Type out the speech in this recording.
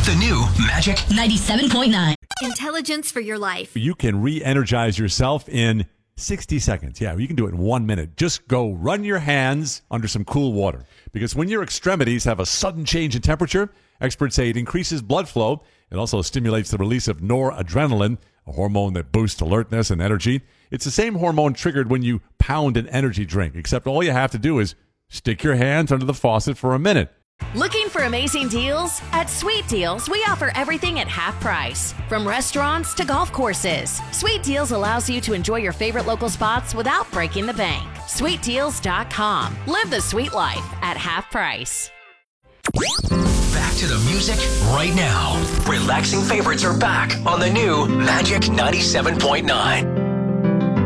The new Magic 97.9. Intelligence for your life. You can re-energize yourself in 60 seconds. Yeah, you can do it in 1 minute. Just go run your hands under some cool water. Because when your extremities have a sudden change in temperature, experts say it increases blood flow. It also stimulates the release of noradrenaline, a hormone that boosts alertness and energy. It's the same hormone triggered when you pound an energy drink, except all you have to do is stick your hands under the faucet for a minute. Looking for amazing deals? At Sweet Deals, we offer everything at half price. From restaurants to golf courses, Sweet Deals allows you to enjoy your favorite local spots without breaking the bank. SweetDeals.com. Live the sweet life at half price. Back to the music right now. Relaxing favorites are back on the new Magic 97.9.